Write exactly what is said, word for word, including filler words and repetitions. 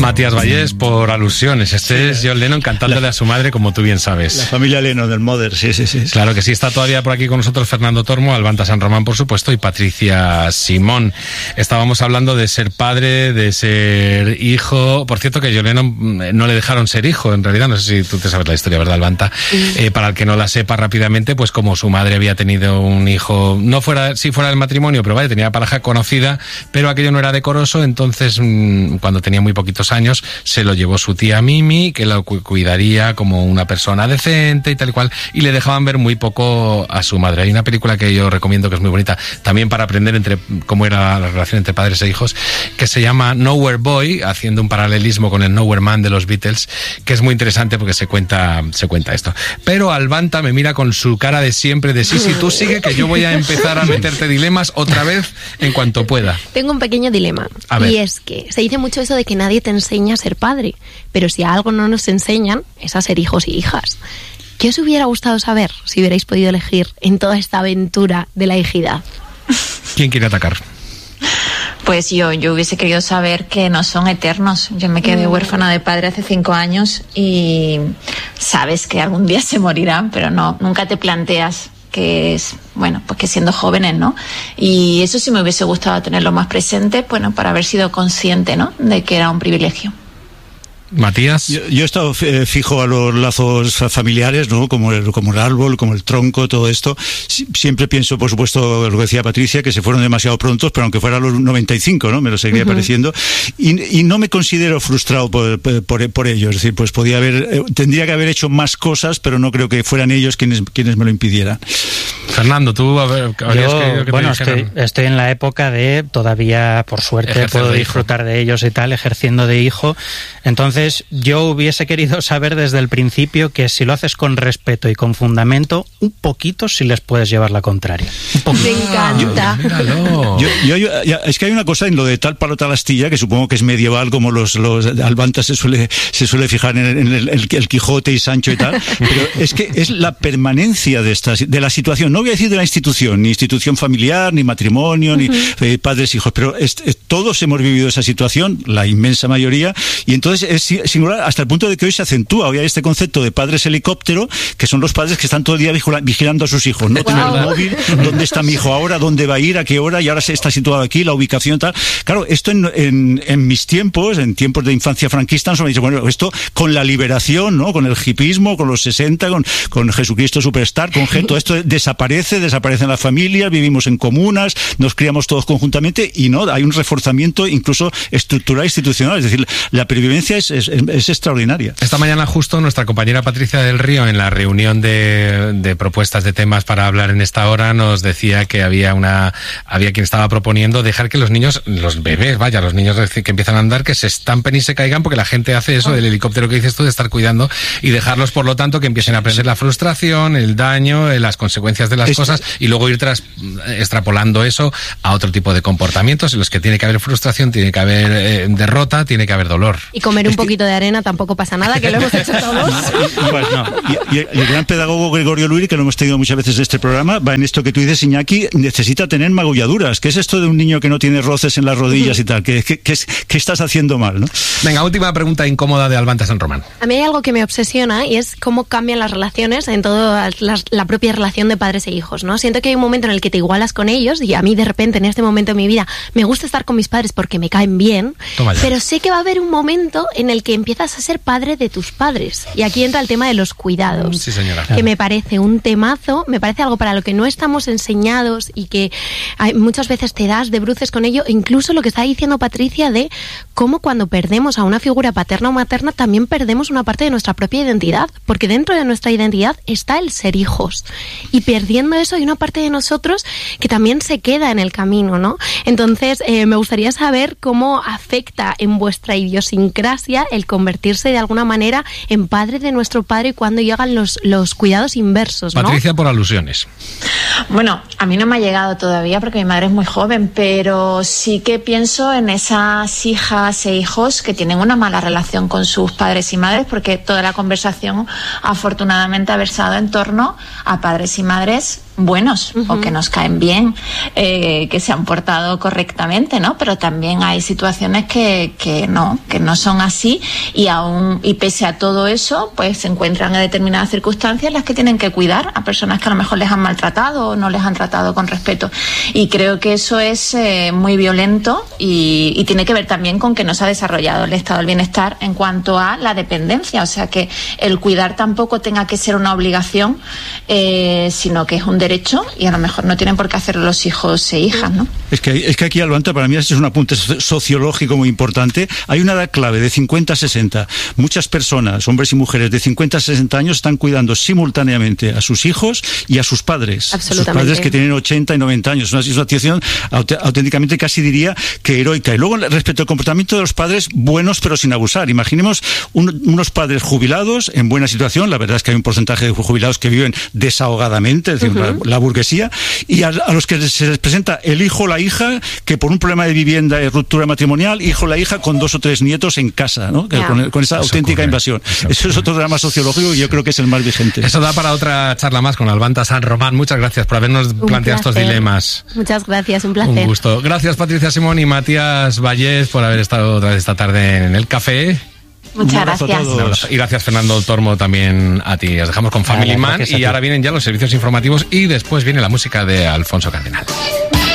Matías Vallés, por alusiones. Este es John Lennon cantándole la, a su madre, como tú bien sabes. La familia Lennon del Mother, sí, sí, sí. Claro que sí. Está todavía por aquí con nosotros Fernando Tormo, Albanta San Román, por supuesto, y Patricia Simón. Estábamos hablando de ser padre, de ser hijo. Por cierto, que a John Lennon no le dejaron ser hijo, en realidad. No sé si tú te sabes la historia, ¿verdad, Albanta? Eh, para el que no la sepa rápidamente, pues como su madre había tenido un hijo, no fuera, sí fuera del matrimonio, pero vaya, tenía pareja conocida, pero aquello no era decoroso, entonces mmm, cuando tenía muy poquitos años, se lo llevó su tía Mimi, que lo cu- cuidaría como una persona decente y tal y cual, y le dejaban ver muy poco a su madre. Hay una película que yo recomiendo que es muy bonita, también para aprender entre cómo era la relación entre padres e hijos, que se llama Nowhere Boy, haciendo un paralelismo con el Nowhere Man de los Beatles, que es muy interesante porque se cuenta, se cuenta esto. Pero Albanta me mira con su cara de siempre, de sí, sí, tú sigue, que yo voy a empezar a meterte dilemas otra vez en cuanto pueda. Tengo un pequeño dilema, y es que se dice mucho eso de que nadie te enseña a ser padre, pero si a algo no nos enseñan es a ser hijos y hijas. ¿Qué os hubiera gustado saber si hubierais podido elegir en toda esta aventura de la hijidad? ¿Quién quiere atacar? Pues yo, yo hubiese querido saber que no son eternos. Yo me quedé huérfana de padre hace cinco años y sabes que algún día se morirán, pero no, nunca te planteas que es, bueno, pues que siendo jóvenes, ¿no? Y eso sí me hubiese gustado tenerlo más presente, bueno, para haber sido consciente, ¿no?, de que era un privilegio. Matías. Yo, yo he estado eh, fijo a los lazos familiares, ¿no? Como el, como el árbol, como el tronco, todo esto. Si, siempre pienso, por supuesto, lo que decía Patricia, que se fueron demasiado prontos, pero aunque fuera a los noventa y cinco, ¿no? Me lo seguiría uh-huh. pareciendo. Y, y no me considero frustrado por, por, por ello. Es decir, pues podía haber, eh, tendría que haber hecho más cosas, pero no creo que fueran ellos quienes, quienes me lo impidieran. Fernando, tú a ver, habrías Yo, querido que bueno, te estoy, estoy en la época de todavía, por suerte, ejercer puedo disfrutar hijo. de ellos y tal, ejerciendo de hijo. Entonces, yo hubiese querido saber desde el principio que si lo haces con respeto y con fundamento, un poquito sí les puedes llevar la contraria. Me encanta. Yo, yo, yo, es que hay una cosa en lo de tal palo tal astilla, que supongo que es medieval, como los, los Albanta se suele, se suele fijar en, el, en el, el, el Quijote y Sancho y tal, pero es que es la permanencia de, esta, de la situación. No voy a decir de la institución, ni institución familiar, ni matrimonio, uh-huh. ni eh, padres, hijos, pero es, es, todos hemos vivido esa situación, la inmensa mayoría, y entonces es singular hasta el punto de que hoy se acentúa. Hoy hay este concepto de padres helicóptero, que son los padres que están todo el día vigilando a sus hijos, no tener el móvil, dónde está mi hijo ahora, dónde va a ir, a qué hora, y ahora se está situado aquí, la ubicación tal. Claro, esto en, en, en mis tiempos, en tiempos de infancia franquista, nos han dicho, bueno, esto con la liberación, ¿no? Con el hipismo, con los sesenta, con, con Jesucristo Superstar, con todo esto desaparece, desaparecen las familias, vivimos en comunas, nos criamos todos conjuntamente, y no, hay un reforzamiento incluso estructural institucional, es decir, la pervivencia es, es, es extraordinaria. Esta mañana justo nuestra compañera Patricia del Río, en la reunión de, de propuestas de temas para hablar en esta hora, nos decía que había una había quien estaba proponiendo dejar que los niños, los bebés, vaya, los niños que empiezan a andar, que se estampen y se caigan, porque la gente hace eso del helicóptero que dices tú, de estar cuidando, y dejarlos, por lo tanto, que empiecen a aprender la frustración, el daño, las consecuencias de las es... cosas, y luego ir tras, extrapolando eso a otro tipo de comportamientos en los que tiene que haber frustración, tiene que haber eh, derrota, tiene que haber dolor. Y comer un poquito de arena tampoco pasa nada, que lo hemos hecho todos. Pues no. Y, y el gran pedagogo Gregorio Luri, que lo hemos tenido muchas veces en este programa, va en esto que tú dices, Iñaki, necesita tener magulladuras. ¿Qué es esto de un niño que no tiene roces en las rodillas y tal? ¿Qué, qué, qué, qué estás haciendo mal, no? Venga, última pregunta incómoda de Albanta San Román. A mí hay algo que me obsesiona, y es cómo cambian las relaciones en toda la, la propia relación de padres e hijos, ¿no? Siento que hay un momento en el que te igualas con ellos, y a mí de repente en este momento de mi vida me gusta estar con mis padres porque me caen bien, pero sé que va a haber un momento en el que empiezas a ser padre de tus padres, y aquí entra el tema de los cuidados, sí, señora. Que me parece un temazo, me parece algo para lo que no estamos enseñados y que hay, muchas veces te das de bruces con ello, incluso lo que está diciendo Patricia de cómo cuando perdemos a una figura paterna o materna también perdemos una parte de nuestra propia identidad, porque dentro de nuestra identidad está el ser hijos, y perdiendo eso hay una parte de nosotros que también se queda en el camino, ¿no? Entonces eh, me gustaría saber cómo afecta en vuestra idiosincrasia el convertirse de alguna manera en padre de nuestro padre y cuando llegan los, los cuidados inversos, ¿no? Patricia, por alusiones. Bueno, a mí no me ha llegado todavía porque mi madre es muy joven, pero sí que pienso en esas hijas e hijos que tienen una mala relación con sus padres y madres, porque toda la conversación afortunadamente ha versado en torno a padres y madres buenos uh-huh. o que nos caen bien, eh, que se han portado correctamente, ¿no? Pero también hay situaciones que, que no, que no son así, y aún, y pese a todo eso, pues se encuentran en determinadas circunstancias en las que tienen que cuidar a personas que a lo mejor les han maltratado o no les han tratado con respeto. Y creo que eso es eh, muy violento y, y tiene que ver también con que no se ha desarrollado el estado del bienestar en cuanto a la dependencia, o sea que el cuidar tampoco tenga que ser una obligación, eh, sino que es un derecho, y a lo mejor no tienen por qué hacerlo los hijos e hijas, ¿no? Es que, es que aquí, Albanta, para mí este es un apunte sociológico muy importante. Hay una edad clave de cincuenta a sesenta. Muchas personas, hombres y mujeres de cincuenta a sesenta años, están cuidando simultáneamente a sus hijos y a sus padres. Sus padres que tienen ochenta y noventa años. Una situación auténticamente, casi diría que heroica. Y luego, respecto al comportamiento de los padres, buenos pero sin abusar. Imaginemos un, unos padres jubilados en buena situación. La verdad es que hay un porcentaje de jubilados que viven desahogadamente, es decir, uh-huh. la, la burguesía, y a, a los que se les presenta el hijo o la hija que por un problema de vivienda y ruptura matrimonial, hijo o la hija con dos o tres nietos en casa, ¿no? Yeah. Con, con esa eso auténtica ocurre. invasión. Eso, eso es otro drama sociológico y yo creo que es el más vigente. Eso da para otra charla más con Albanta San Román. Muchas gracias por habernos un planteado placer. estos dilemas. Muchas gracias, un placer. Un gusto. Gracias, Patricia Simón y Matías Vallés, por haber estado otra vez esta tarde en el café. Muchas gracias. Y gracias, Fernando Tormo, también a ti. Os dejamos con Family Man y ahora vienen ya los servicios informativos y después viene la música de Alfonso Cardenal.